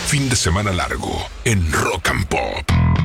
fin de semana largo en Rock and Pop.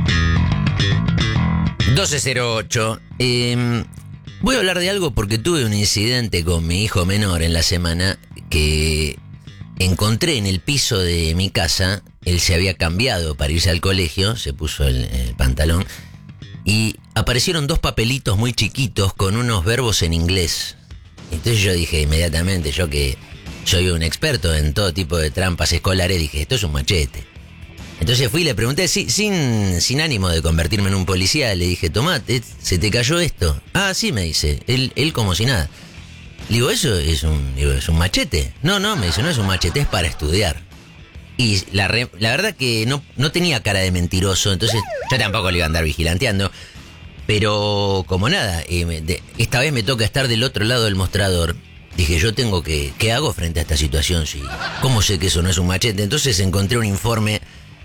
12:08. Voy a hablar de algo porque tuve un incidente con mi hijo menor en la semana que encontré en el piso de mi casa. Él se había cambiado para irse al colegio, se puso el pantalón y aparecieron 2 papelitos muy chiquitos con unos verbos en inglés. Entonces yo dije inmediatamente, yo que soy un experto en todo tipo de trampas escolares, dije, esto es un machete. Entonces fui y le pregunté, sin ánimo de convertirme en un policía, le dije, tomá, ¿se te cayó esto? Ah, sí, me dice, él como si nada. Le digo, ¿eso es un machete? No, me dice, no es un machete, es para estudiar. Y la verdad que no tenía cara de mentiroso, entonces yo tampoco le iba a andar vigilanteando. Pero como nada, esta vez me toca estar del otro lado del mostrador. Dije, yo tengo que... ¿Qué hago frente a esta situación? ¿Cómo sé que eso no es un machete? Entonces encontré un informe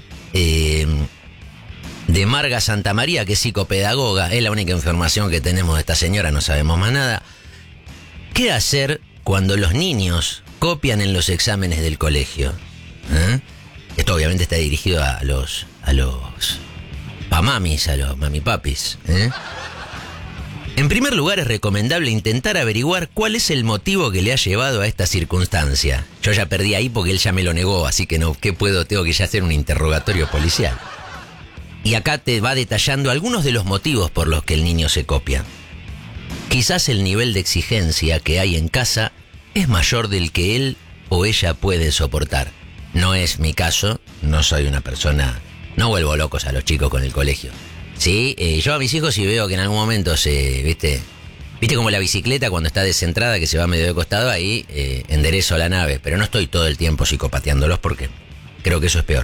de Marga Santamaría, que es psicopedagoga. Es la única información que tenemos de esta señora, no sabemos más nada. ¿Qué hacer cuando los niños copian en los exámenes del colegio? Esto obviamente está dirigido a los pamamis, a los mamipapis. En primer lugar, es recomendable intentar averiguar cuál es el motivo que le ha llevado a esta circunstancia. Yo ya perdí ahí porque él ya me lo negó, así que no, ¿qué puedo? Tengo que ya hacer un interrogatorio policial. Y acá te va detallando algunos de los motivos por los que el niño se copia. Quizás el nivel de exigencia que hay en casa es mayor del que él o ella puede soportar. No es mi caso, no soy una persona... No vuelvo locos a los chicos con el colegio. Sí, yo a mis hijos si veo que en algún momento ¿viste como la bicicleta cuando está descentrada que se va medio de costado, ahí enderezo la nave, pero no estoy todo el tiempo psicopateándolos porque creo que eso es peor.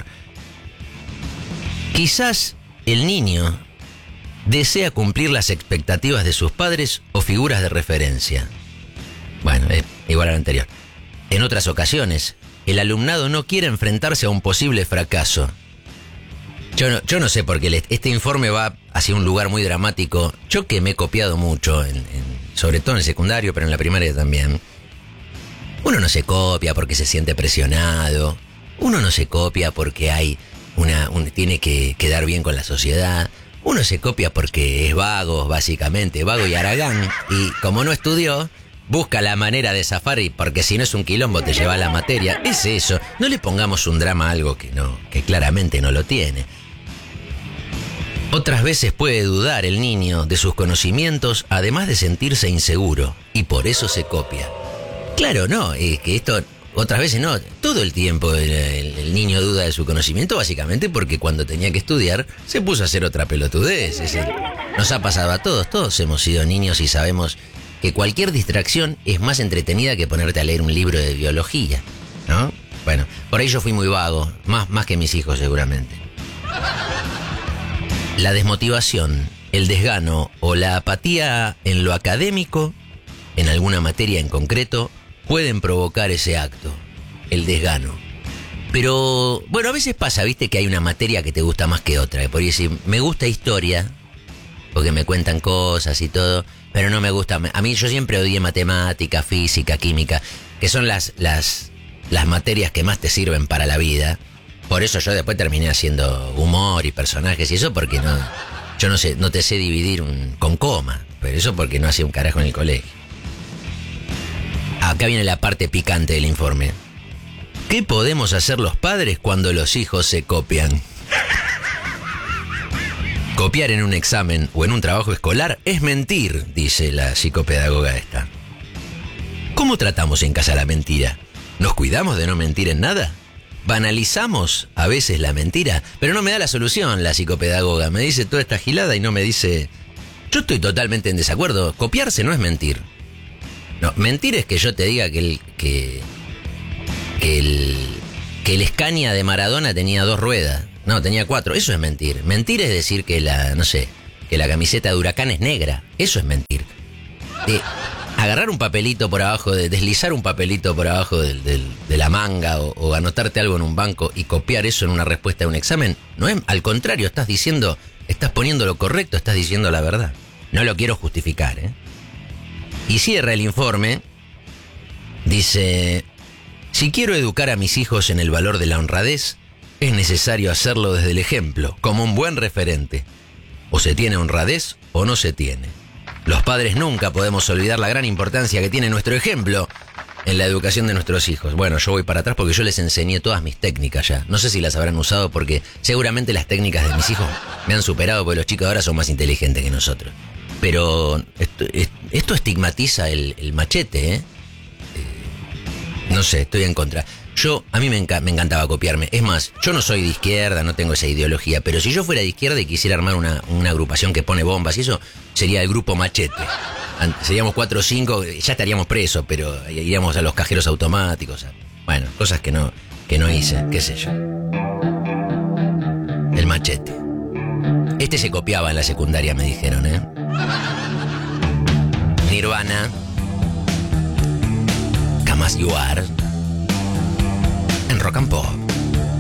Quizás el niño desea cumplir las expectativas de sus padres o figuras de referencia. Bueno, igual a lo anterior. En otras ocasiones, el alumnado no quiere enfrentarse a un posible fracaso. Yo no sé por qué este informe va hacia un lugar muy dramático. Yo que me he copiado mucho, sobre todo en el secundario, pero en la primaria también. Uno no se copia porque se siente presionado. Uno no se copia porque tiene que quedar bien con la sociedad. Uno se copia porque es vago, básicamente, vago y haragán. Y como no estudió, busca la manera de zafar y porque si no es un quilombo te lleva la materia. Es eso. No le pongamos un drama a algo que claramente no lo tiene. Otras veces puede dudar el niño de sus conocimientos, además de sentirse inseguro, y por eso se copia. Claro, no, es que esto, otras veces no, todo el tiempo el niño duda de su conocimiento, básicamente porque cuando tenía que estudiar se puso a hacer otra pelotudez. Nos ha pasado a todos hemos sido niños y sabemos que cualquier distracción es más entretenida que ponerte a leer un libro de biología, ¿no? Bueno, por ahí yo fui muy vago, más que mis hijos seguramente. La desmotivación, el desgano o la apatía en lo académico, en alguna materia en concreto, pueden provocar ese acto, el desgano. Pero, bueno, a veces pasa, viste, que hay una materia que te gusta más que otra. Por decir, me gusta historia, porque me cuentan cosas y todo, pero no me gusta. A mí yo siempre odié matemática, física, química, que son las materias que más te sirven para la vida. Por eso yo después terminé haciendo humor y personajes y eso porque yo no te sé dividir con coma, pero eso porque no hacía un carajo en el colegio. Acá viene la parte picante del informe. ¿Qué podemos hacer los padres cuando los hijos se copian? Copiar en un examen o en un trabajo escolar es mentir, dice la psicopedagoga esta. ¿Cómo tratamos en casa la mentira? ¿Nos cuidamos de no mentir en nada? Banalizamos a veces la mentira, pero no me da la solución la psicopedagoga. Me dice toda esta gilada y no me dice... Yo estoy totalmente en desacuerdo. Copiarse no es mentir. No, mentir es que yo te diga que el Scania de Maradona tenía 2 ruedas. No, tenía 4. Eso es mentir. Mentir es decir que la camiseta de Huracán es negra. Eso es mentir. Agarrar un papelito por abajo, deslizar un papelito por abajo de la manga o anotarte algo en un banco y copiar eso en una respuesta de un examen, no es, al contrario, estás poniendo lo correcto, estás diciendo la verdad. No lo quiero justificar, ¿eh? Y cierra el informe, dice, si quiero educar a mis hijos en el valor de la honradez, es necesario hacerlo desde el ejemplo, como un buen referente. O se tiene honradez o no se tiene. Los padres nunca podemos olvidar la gran importancia que tiene nuestro ejemplo en la educación de nuestros hijos. Bueno, yo voy para atrás porque yo les enseñé todas mis técnicas ya. No sé si las habrán usado porque seguramente las técnicas de mis hijos me han superado porque los chicos ahora son más inteligentes que nosotros. Pero esto estigmatiza el machete, ¿eh? No sé, estoy en contra. A mí me encantaba copiarme. Es más, yo no soy de izquierda, no tengo esa ideología, pero si yo fuera de izquierda y quisiera armar una agrupación que pone bombas y eso, sería el grupo Machete. Seríamos 4 o 5, ya estaríamos presos, pero iríamos a los cajeros automáticos. Bueno, cosas que no hice, qué sé yo. El Machete. Este se copiaba en la secundaria, me dijeron, ¿eh? Nirvana. Come As You Are. En Rock and Pop.